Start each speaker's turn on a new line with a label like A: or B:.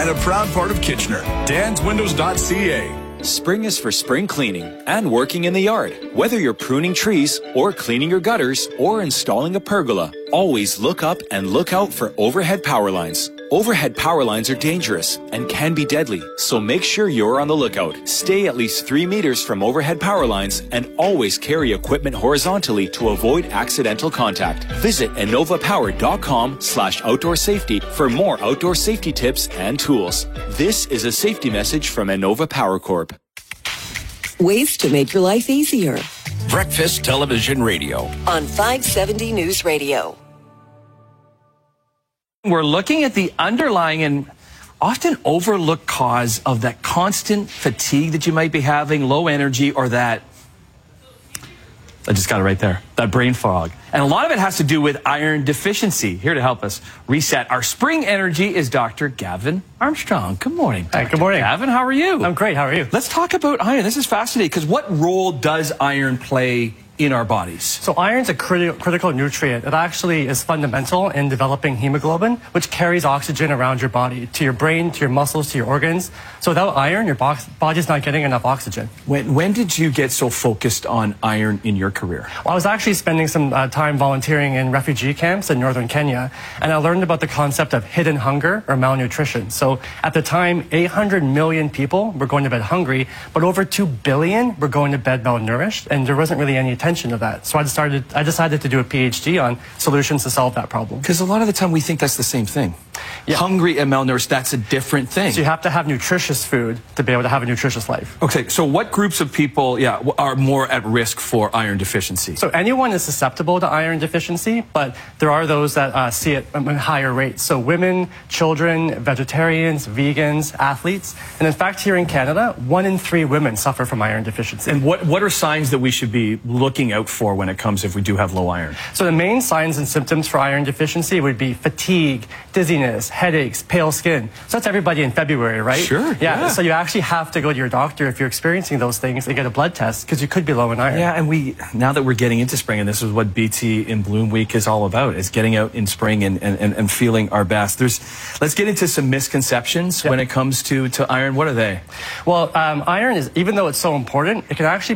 A: and a proud part of Kitchener. danswindows.ca.
B: Spring is for spring cleaning and working in the yard. Whether you're pruning trees or cleaning your gutters or installing a pergola, always look up and look out for overhead power lines. Overhead power lines are dangerous and can be deadly, so make sure you're on the lookout. Stay at least 3 meters from overhead power lines and always carry equipment horizontally to avoid accidental contact. Visit innovapower.com/outdoor safety for more outdoor safety tips and tools. This is a safety message from Innova Power Corp.
C: Ways to make your life easier.
D: Breakfast Television Radio
C: On 570 News Radio.
E: We're looking at the underlying and often overlooked cause of that constant fatigue that you might be having, low energy, or that, I just got it right there, that brain fog. And a lot of it has to do with iron deficiency. Here to help us reset our spring energy is Dr. Gavin Armstrong. Good morning, Dr.
F: Hi, good morning.
E: Gavin, how are you?
F: I'm great. How are you?
E: Let's talk about iron. This is fascinating because what role does iron play in our bodies?
F: So iron's a critical nutrient. It actually is fundamental in developing hemoglobin, which carries oxygen around your body, to your brain, to your muscles, to your organs. So without iron, your body's not getting enough oxygen.
E: When did you get so focused on iron in your career?
F: Well, I was actually spending some time volunteering in refugee camps in northern Kenya, and I learned about the concept of hidden hunger or malnutrition. So at the time, 800 million people were going to bed hungry, but over 2 billion were going to bed malnourished, and there wasn't really any attention of that. So I decided to do a PhD on solutions to solve that problem.
E: Because a lot of the time we think that's the same thing. Yeah. Hungry and malnourished, that's a different thing.
F: So you have to have nutritious food to be able to have a nutritious life.
E: Okay, so what groups of people are more at risk for iron deficiency?
F: So anyone is susceptible to iron deficiency, but there are those that see it at higher rates. So women, children, vegetarians, vegans, athletes. And in fact, here in Canada, 1 in 3 women suffer from iron deficiency.
E: And what are signs that we should be looking out for when it comes if we do have low iron?
F: So the main signs and symptoms for iron deficiency would be fatigue, dizziness, headaches, pale skin. So that's everybody in February, right?
E: Sure.
F: Yeah. So you actually have to go to your doctor if you're experiencing those things and get a blood test because you could be low in iron.
E: Yeah, and now that we're getting into spring, and this is what BT in Bloom Week is all about, is getting out in spring and feeling our best. Let's get into some misconceptions when it comes to iron. What are they?
F: Well, iron is, even though it's so important, it can actually